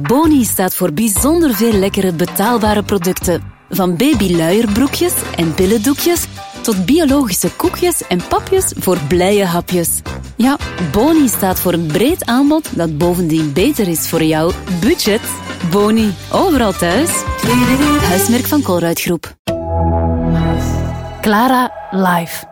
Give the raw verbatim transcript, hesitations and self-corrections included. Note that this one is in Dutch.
Boni staat voor bijzonder veel lekkere betaalbare producten. Van babyluierbroekjes en billendoekjes tot biologische koekjes en papjes voor blije hapjes. Ja, Boni staat voor een breed aanbod dat bovendien beter is voor jouw budget. Boni, overal thuis. Huismerk van Colruyt Groep. Clara Live.